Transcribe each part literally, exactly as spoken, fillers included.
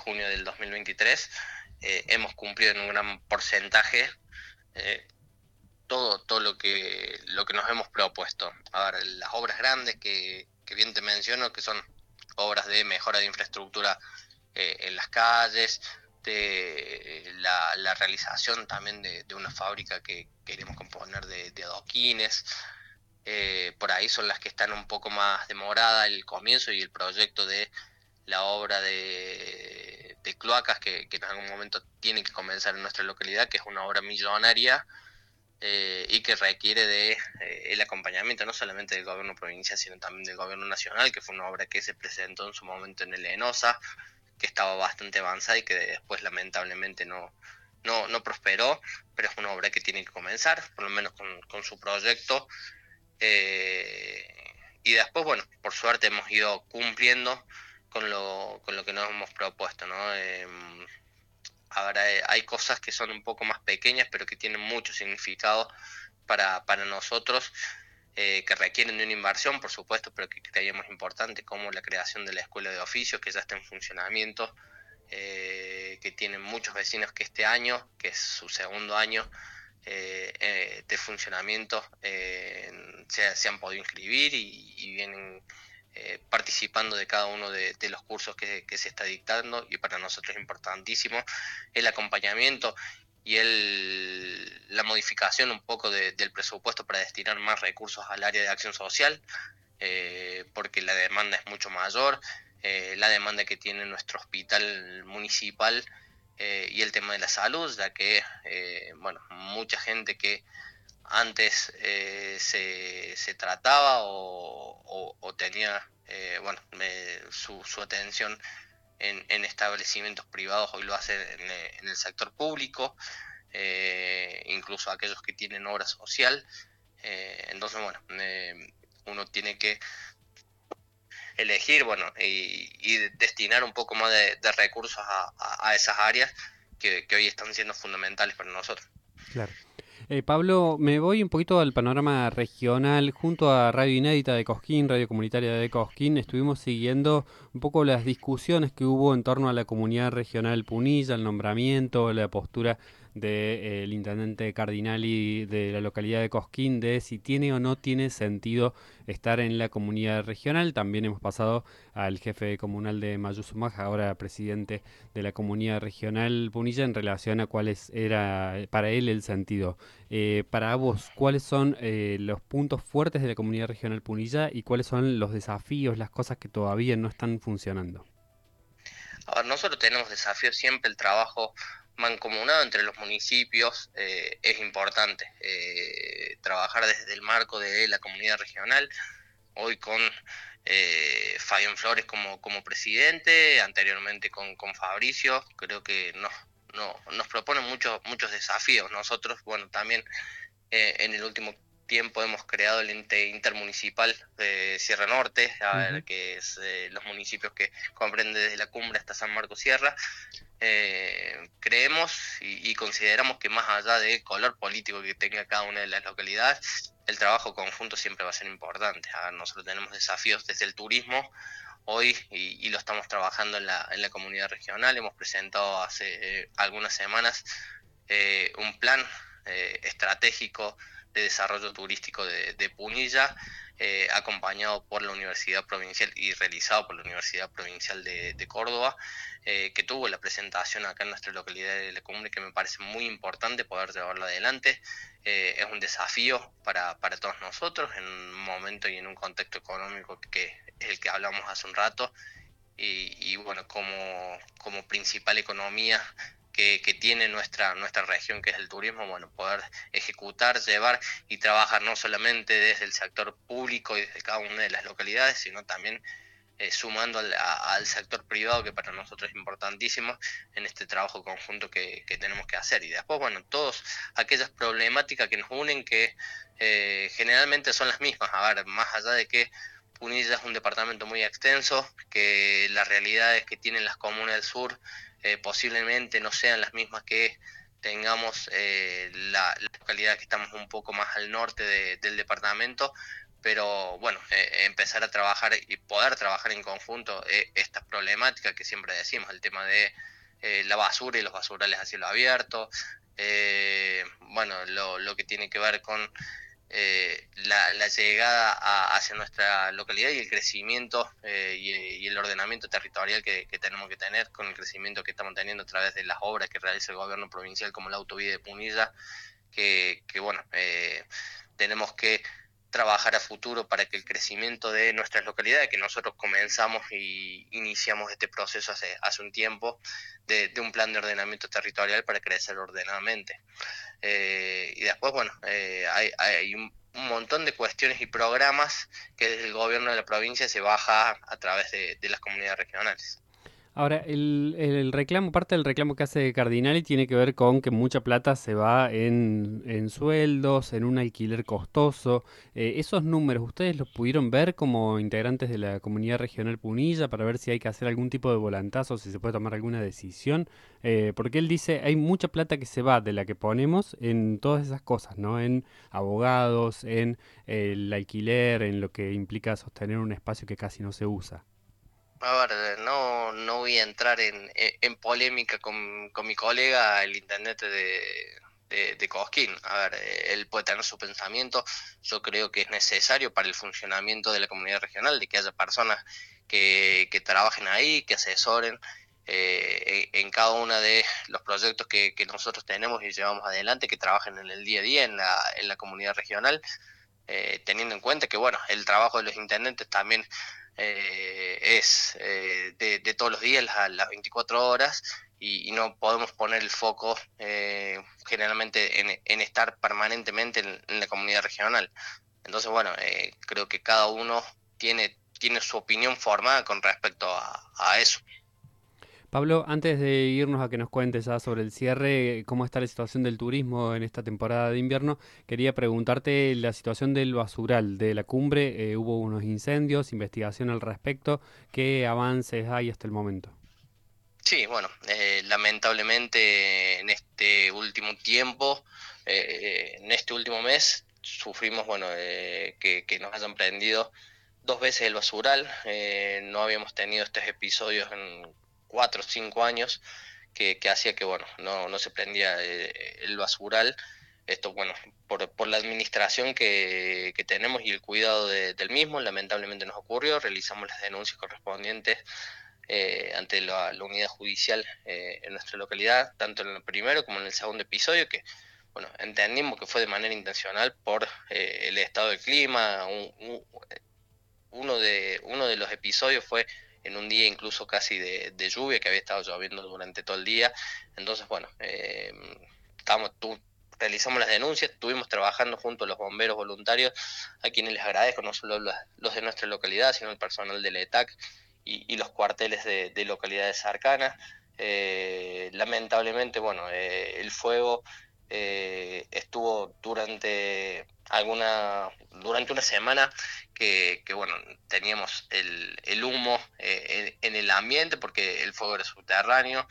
junio del dos mil veintitrés, eh, hemos cumplido en un gran porcentaje eh, todo, todo lo que, lo que nos hemos propuesto. A ver, las obras grandes que, que bien te menciono, que son obras de mejora de infraestructura eh, en las calles, de la, la realización también de, de una fábrica que queremos componer de, de adoquines. Eh, por ahí son las que están un poco más demoradas el comienzo y el proyecto de la obra de, de cloacas que, que en algún momento tiene que comenzar en nuestra localidad, que es una obra millonaria eh, y que requiere de eh, el acompañamiento no solamente del gobierno provincial, sino también del gobierno nacional, que fue una obra que se presentó en su momento en el ENOSA, que estaba bastante avanzada y que después lamentablemente no, no, no prosperó, pero es una obra que tiene que comenzar, por lo menos con, con su proyecto. Eh, y después, bueno, por suerte hemos ido cumpliendo con lo, con lo que nos hemos propuesto, ¿no? Eh, ahora eh, hay cosas que son un poco más pequeñas, pero que tienen mucho significado para, para nosotros, eh, que requieren de una inversión, por supuesto, pero que creíamos importante, como la creación de la escuela de oficios, que ya está en funcionamiento, eh, que tienen muchos vecinos que este año, que es su segundo año eh, eh, de funcionamiento, eh, se, se, han podido inscribir y, y vienen eh, participando de cada uno de, de los cursos que, que, se está dictando, y para nosotros es importantísimo el acompañamiento y el, la modificación un poco de, del presupuesto para destinar más recursos al área de acción social, eh, porque la demanda es mucho mayor, eh, la demanda que tiene nuestro hospital municipal eh, y el tema de la salud, ya que, eh, bueno, mucha gente que antes eh, se, se trataba o, o, o tenía, eh, bueno, eh, su, su atención en, en establecimientos privados, hoy lo hace en, en el sector público, eh, incluso aquellos que tienen obra social. Eh, entonces, bueno, eh, uno tiene que elegir, bueno, y, y destinar un poco más de, de recursos a, a, a, esas áreas que, que hoy están siendo fundamentales para nosotros. Claro. Eh, Pablo, me voy un poquito al panorama regional. Junto a Radio Inédita de Cosquín, Radio Comunitaria de Cosquín, estuvimos siguiendo un poco las discusiones que hubo en torno a la comunidad regional Punilla, el nombramiento, la postura del de, intendente Cardinali de la localidad de Cosquín de si tiene o no tiene sentido estar en la comunidad regional. También hemos pasado al jefe comunal de Mayuzumaj, ahora presidente de la comunidad regional Punilla, en relación a cuál era para él el sentido. Eh, para vos, ¿cuáles son eh, los puntos fuertes de la comunidad regional Punilla y cuáles son los desafíos, las cosas que todavía no están funcionando? A ver, nosotros tenemos desafíos siempre, el trabajo mancomunado entre los municipios eh, es importante. Eh, trabajar desde el marco de la comunidad regional, hoy con eh, Fabián Flores como, como presidente, anteriormente con, con Fabricio, creo que nos, no, nos propone muchos, muchos desafíos. Nosotros, bueno, también eh, en el último tiempo hemos creado el ente intermunicipal de Sierra Norte, a Ujú. ver, que es eh, los municipios que comprenden desde la cumbre hasta San Marcos Sierra. Eh, creemos y, y consideramos que más allá del color político que tenga cada una de las localidades, el trabajo conjunto siempre va a ser importante. A ver, nosotros tenemos desafíos desde el turismo hoy y, y lo estamos trabajando en la, en la comunidad regional. Hemos presentado hace eh, algunas semanas eh, un plan eh, estratégico de desarrollo turístico de, de Punilla, eh, acompañado por la Universidad Provincial y realizado por la Universidad Provincial de, de Córdoba, eh, que tuvo la presentación acá en nuestra localidad de La Cumbre, que me parece muy importante poder llevarlo adelante. Eh, es un desafío para, para todos nosotros en un momento y en un contexto económico que es el que hablamos hace un rato, y, y bueno, como, como principal economía que, que tiene nuestra, nuestra región, que es el turismo, bueno, poder ejecutar, llevar y trabajar no solamente desde el sector público y desde cada una de las localidades, sino también eh, sumando al, a, al sector privado, que para nosotros es importantísimo en este trabajo conjunto que, que tenemos que hacer. Y después, bueno, todas aquellas problemáticas que nos unen, que eh, generalmente son las mismas. A ver, más allá de que Punilla es un departamento muy extenso, que las realidades que tienen las comunas del sur eh, posiblemente no sean las mismas que tengamos eh, la, la localidad que estamos un poco más al norte de, del departamento, pero bueno, eh, empezar a trabajar y poder trabajar en conjunto eh, estas problemáticas que siempre decimos, el tema de eh, la basura y los basurales a cielo abierto, eh, bueno, lo, lo que tiene que ver con eh, la, la llegada a, hacia nuestra localidad y el crecimiento eh, y, y el ordenamiento territorial que, que tenemos que tener con el crecimiento que estamos teniendo a través de las obras que realiza el gobierno provincial como la autovía de Punilla, que, que bueno, eh, tenemos que trabajar a futuro para que el crecimiento de nuestras localidades, que nosotros comenzamos y iniciamos este proceso hace, hace un tiempo, de, de un plan de ordenamiento territorial para crecer ordenadamente. Eh, y después, bueno, eh, hay, hay un, un montón de cuestiones y programas que desde el gobierno de la provincia se baja a través de, de las comunidades regionales. Ahora, el, el reclamo, parte del reclamo que hace Cardinali tiene que ver con que mucha plata se va en, en sueldos, en un alquiler costoso. Eh, esos números, ¿ustedes los pudieron ver como integrantes de la comunidad regional Punilla para ver si hay que hacer algún tipo de volantazo, si se puede tomar alguna decisión? Eh, porque él dice, hay mucha plata que se va de la que ponemos en todas esas cosas, ¿no? En abogados, en el alquiler, en lo que implica sostener un espacio que casi no se usa. A ver, no, no voy a entrar en, en, en polémica con, con mi colega, el intendente de, de, de Cosquín. A ver, eh, él puede tener su pensamiento. Yo creo que es necesario para el funcionamiento de la comunidad regional, de que haya personas que, que trabajen ahí, que asesoren eh, en, en cada uno de los proyectos que, que nosotros tenemos y llevamos adelante, que trabajen en el día a día en la, en la comunidad regional, eh, teniendo en cuenta que, bueno, el trabajo de los intendentes también eh, es eh, de, de, todos los días, a las veinticuatro horas, y, y no podemos poner el foco eh, generalmente en, en, estar permanentemente en, en, la comunidad regional. Entonces, bueno, eh, creo que cada uno tiene, tiene su opinión formada con respecto a, a eso. Pablo, antes de irnos a que nos cuentes ya sobre el cierre, cómo está la situación del turismo en esta temporada de invierno, quería preguntarte la situación del basural de la cumbre. Eh, hubo unos incendios, investigación al respecto. ¿Qué avances hay hasta el momento? Sí, bueno, eh, lamentablemente en este último tiempo, eh, en este último mes, sufrimos, bueno, eh, que, que nos hayan prendido dos veces el basural. Eh, no habíamos tenido estos episodios en cuatro o cinco años que, que hacía que, bueno, no, no se prendía eh, el basural. Esto, bueno, por, por la administración que, que tenemos y el cuidado de- del mismo, lamentablemente nos ocurrió. Realizamos las denuncias correspondientes eh, ante la, la, unidad judicial eh, en nuestra localidad, tanto en el primero como en el segundo episodio, que bueno, entendimos que fue de manera intencional por eh, el estado del clima. Un, un, uno, de, uno de los episodios fue en un día incluso casi de, de lluvia, que había estado lloviendo durante todo el día. Entonces, bueno, eh, estamos, tu, realizamos las denuncias, estuvimos trabajando junto a los bomberos voluntarios, a quienes les agradezco, no solo los, los de nuestra localidad, sino el personal del E T A C y, y los cuarteles de, de localidades cercanas. Eh, lamentablemente, bueno, eh, el fuego eh, estuvo durante alguna durante una semana que, que bueno, teníamos el, el humo eh, en, en, el ambiente porque el fuego era subterráneo.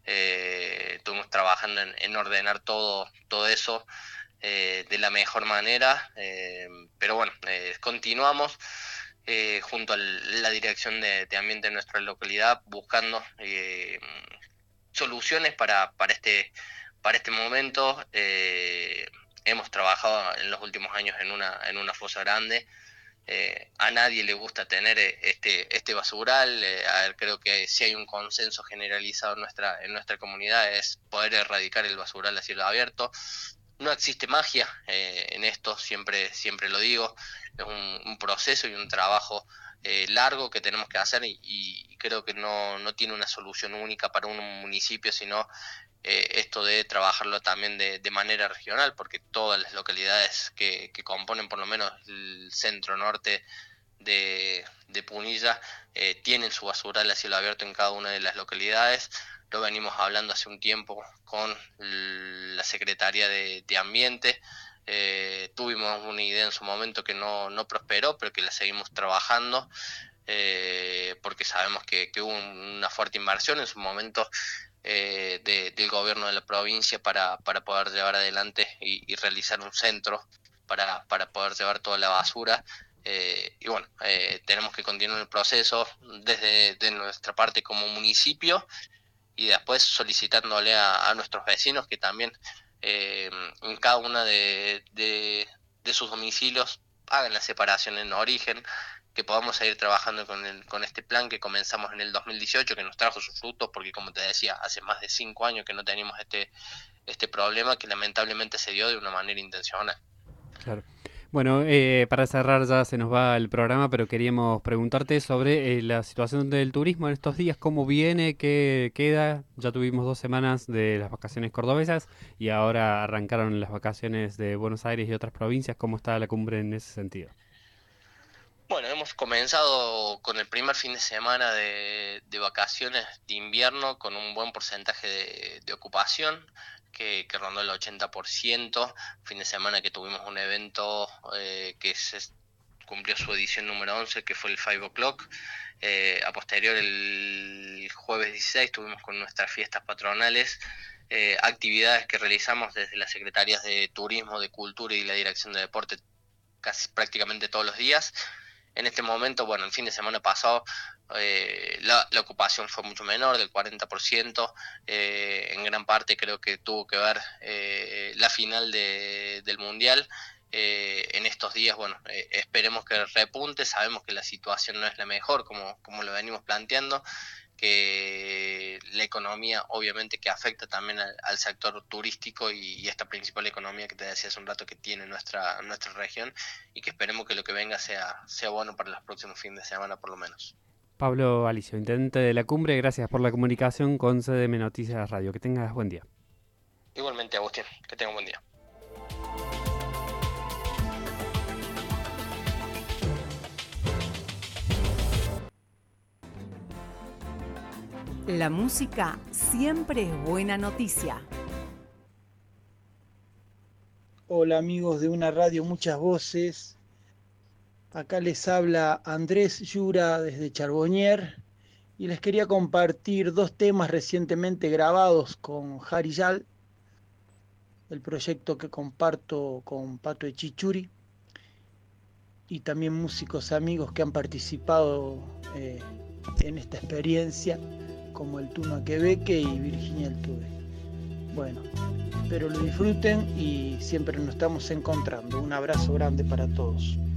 Eh, estuvimos trabajando en, en, ordenar todo, todo eso eh, de la mejor manera, eh, pero bueno, eh, continuamos eh, junto a la dirección de, de ambiente de nuestra localidad buscando eh, soluciones para, para, este, para este momento. Eh, hemos trabajado en los últimos años en una, en una fosa grande. Eh, a nadie le gusta tener este, este basural. Eh, a ver, creo que si hay un consenso generalizado en nuestra, en nuestra comunidad es poder erradicar el basural a cielo abierto. No existe magia eh, en esto, siempre, siempre lo digo, es un, un proceso y un trabajo eh, largo que tenemos que hacer y, y creo que no, no tiene una solución única para un municipio, sino eh, esto de trabajarlo también de, de manera regional, porque todas las localidades que, que componen por lo menos el centro norte de, de Punilla eh, tienen su basural a cielo abierto en cada una de las localidades. Lo venimos hablando hace un tiempo con la Secretaría de, de Ambiente. Eh, tuvimos una idea en su momento que no, no prosperó, pero que la seguimos trabajando. Eh, porque sabemos que, que hubo una fuerte inversión en su momento eh, de, del gobierno de la provincia para, para poder llevar adelante y, y realizar un centro para, para poder llevar toda la basura. Eh, y bueno, eh, tenemos que continuar el proceso desde de nuestra parte como municipio y después solicitándole a, a nuestros vecinos que también eh, en cada una de, de, de sus domicilios hagan la separación en origen, que podamos seguir trabajando con, el, con este plan que comenzamos en el dos mil dieciocho, que nos trajo sus frutos, porque como te decía, hace más de cinco años que no teníamos este, este problema que lamentablemente se dio de una manera intencional. Claro. Bueno, eh, para cerrar ya se nos va el programa, pero queríamos preguntarte sobre eh, la situación del turismo en estos días, cómo viene, qué queda. Ya tuvimos dos semanas de las vacaciones cordobesas y ahora arrancaron las vacaciones de Buenos Aires y otras provincias. ¿Cómo está la cumbre en ese sentido? Bueno, hemos comenzado con el primer fin de semana de, de vacaciones de invierno con un buen porcentaje de, de ocupación que, que rondó el ochenta por ciento. Fin de semana que tuvimos un evento eh, que se cumplió su edición número once, que fue el Five O'Clock. Eh, a posterior, el jueves dieciséis, tuvimos con nuestras fiestas patronales eh, actividades que realizamos desde las Secretarías de Turismo, de Cultura y la Dirección de Deporte casi prácticamente todos los días. En este momento, bueno, el fin de semana pasado eh, la, la ocupación fue mucho menor, del cuarenta por ciento. Eh, en gran parte creo que tuvo que ver eh, la final de, del Mundial. Eh, en estos días, bueno, eh, esperemos que repunte. Sabemos que la situación no es la mejor, como, como lo venimos planteando, que la economía obviamente que afecta también al, al sector turístico y, y esta principal economía que te decía hace un rato que tiene nuestra nuestra región, y que esperemos que lo que venga sea, sea bueno para los próximos fines de semana por lo menos. Pablo Alicio, intendente de la cumbre, gracias por la comunicación con C D M Noticias Radio. Que tengas buen día. Igualmente, Agustín, que tenga un buen día. La música siempre es buena noticia. Hola amigos de una radio, muchas voces. Acá les habla Andrés Yura desde Charbonnier y les quería compartir dos temas recientemente grabados con Jari Yal, el proyecto que comparto con Pato Echichuri, y también músicos amigos que han participado eh, en esta experiencia, como el Tuno Aquebeque y Virginia Altuve. Bueno, espero lo disfruten y siempre nos estamos encontrando. Un abrazo grande para todos.